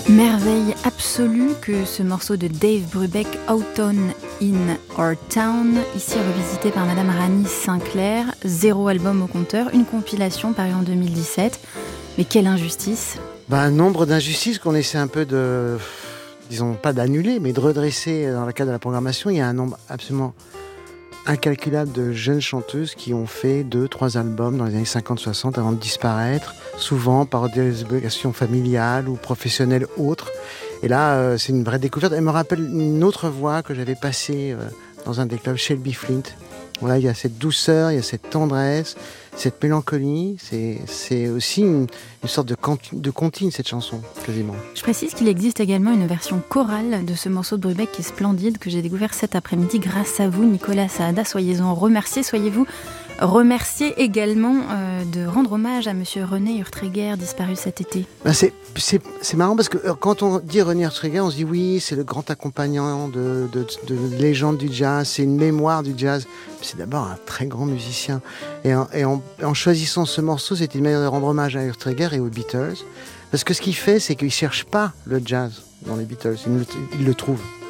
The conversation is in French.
Merveille absolue que ce morceau de Dave Brubeck, Autumn in Our Town, ici revisité par Madame Rani Sinclair, 0 album au compteur, une compilation parue en 2017. Mais quelle injustice! Un nombre d'injustices qu'on essaie un peu de, disons pas d'annuler, mais de redresser dans le cadre de la programmation. Il y a un nombre absolument incalculable de jeunes chanteuses qui ont fait 2-3 albums dans les années 50-60 avant de disparaître, souvent par des obligations familiales ou professionnelles autres. Et là, c'est une vraie découverte. Elle me rappelle une autre voix que j'avais passée dans un des clubs, Shelby Flint. Voilà, il y a cette douceur, il y a cette tendresse, cette mélancolie. C'est aussi une sorte de comptine, cette chanson, quasiment. Je précise qu'il existe également une version chorale de ce morceau de Brubeck qui est splendide, que j'ai découvert cet après-midi grâce à vous, Nicolas Saada. Soyez-en remerciés, soyez-vous remerciés également de rendre hommage à Monsieur René Urtréguer, disparu cet été. C'est marrant parce que quand on dit René Urtréguer, on se dit oui, c'est le grand accompagnant de légende du jazz, c'est une mémoire du jazz. C'est d'abord un très grand musicien. Et en choisissant ce morceau, c'était une manière de rendre hommage à Urtréguer et aux Beatles. Parce que ce qu'il fait, c'est qu'il ne cherche pas le jazz dans les Beatles, il le trouve.